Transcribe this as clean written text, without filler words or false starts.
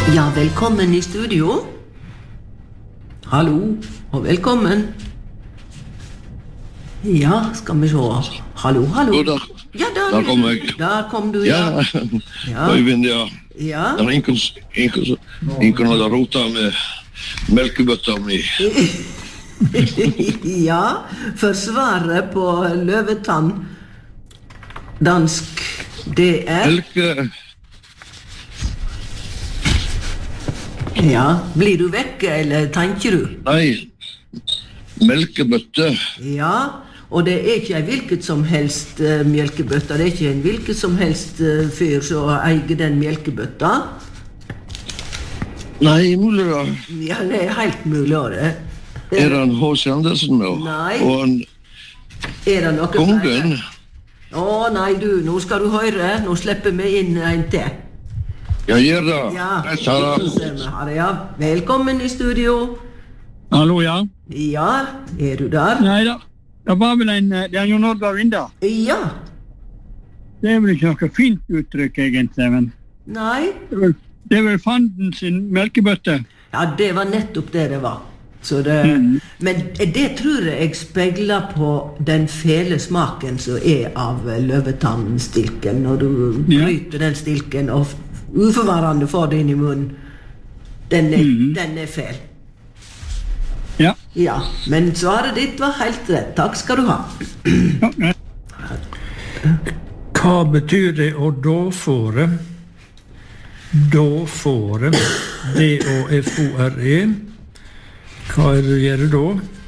Ja, velkommen i studio. Hallo, og velkommen. Ja, skal vi se. Hallo, hallo. Jo, Ja, der kom jeg. Der kom du, ja. Ja, Øyvind, ja. Ja. Det er ingen hadde rota med melkebøtta mi. Ja, forsvaret på løvetann. Dansk, det er... Ja, blir du vekke, eller tenker du? Nei, melkebøtte. Ja, og det er ikke en hvilket som helst mjølkebøtta. Det er ikke en hvilket som helst fyr som eier den mjølkebøtta. Nei, mulig da. Ja, det er helt mulig å det. Er han H.C. Andersen nå? Nei. Og han Er det noe kongen? Å, nei du, nå skal du høre. Nå slipper vi inn en til. Ja, gjør det. Ja, Sara. ja. Velkommen i studio. Hallo, ja. Ja, er du der? Nei da. Det var vel det er jo Norge Vinda. Ja. Det er vel ikke noe fint uttrykk egentlig, men Nei. det er vel fanden sin melkebøtte. Ja, det var nettopp det det var. Så det, men det tror jeg spegler på den fele smaken som er av løvetannstilken. Når du bryter den stilken og uforvarende får det inn i munnen. Den er fel. Ja. Ja, men svaret ditt var helt rett. Takk skal du ha. Hva betyr det å dåfåre? Dåfåre. D-å-f-o-r-e. Hva er det du gjør da?